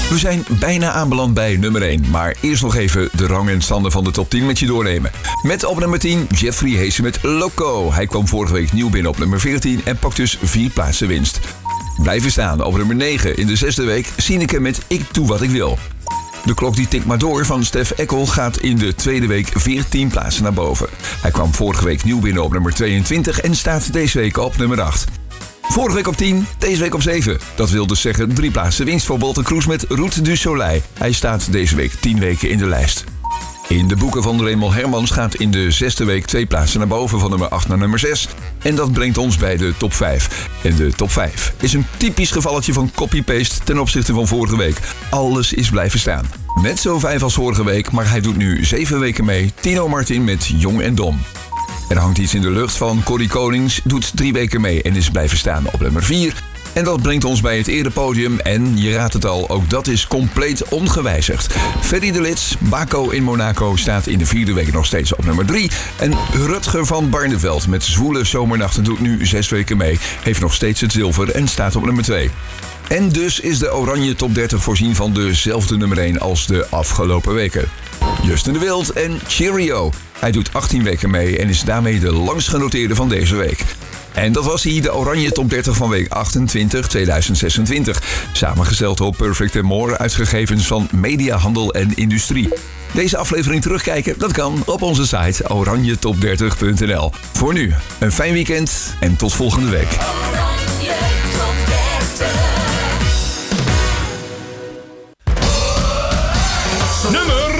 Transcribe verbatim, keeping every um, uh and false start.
We zijn bijna aanbeland bij nummer één, maar eerst nog even de rang en standen van de top tien met je doornemen. Met op nummer tien Jeffrey Heesen met Loco. Hij kwam vorige week nieuw binnen op nummer veertien en pakt dus vier plaatsen winst. Blijven staan op nummer negen in de zesde week Sineke met Ik Doe Wat Ik Wil. De klok die tikt maar door van Stef Eckel gaat in de tweede week veertien plaatsen naar boven. Hij kwam vorige week nieuw binnen op nummer tweeëntwintig en staat deze week op nummer acht. Vorige week op tien, deze week op zeven. Dat wil dus zeggen drie plaatsen winst voor Bolton Cruz met Route du Soleil. Hij staat deze week tien weken in de lijst. In de boeken van Raymond Hermans gaat in de zesde week twee plaatsen naar boven van nummer acht naar nummer zes. En dat brengt ons bij de top vijf. En de top vijf is een typisch gevalletje van copy-paste ten opzichte van vorige week. Alles is blijven staan. Net zo vijf als vorige week, maar hij doet nu zeven weken mee. Tino Martin met Jong en Dom. Er hangt iets in de lucht van Corrie Konings, doet drie weken mee en is blijven staan op nummer vier. En dat brengt ons bij het erepodium en, je raadt het al, ook dat is compleet ongewijzigd. Ferry de Lits, Baco in Monaco, staat in de vierde week nog steeds op nummer drie. En Rutger van Barneveld met Zwoele Zomernachten doet nu zes weken mee, heeft nog steeds het zilver en staat op nummer twee. En dus is de Oranje Top dertig voorzien van dezelfde nummer één als de afgelopen weken. Justin de Wild en Cheerio. Hij doet achttien weken mee en is daarmee de langst genoteerde van deze week. En dat was hij, de Oranje Top dertig van week achtentwintig tweeduizend zesentwintig. Samengesteld op Perfect and More uit gegevens van Media, Handel en Industrie. Deze aflevering terugkijken, dat kan op onze site oranje top dertig punt n l. Voor nu, een fijn weekend en tot volgende week.